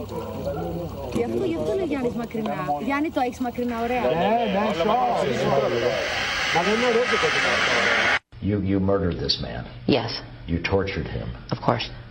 Γι' αυτό είναι Γιάννης μακρινά. Γιάννη, το έχεις μακρινά, ωραία. Ναι, μα δεν είναι ωραίο. You murdered this man. Yes. You tortured him. Of course.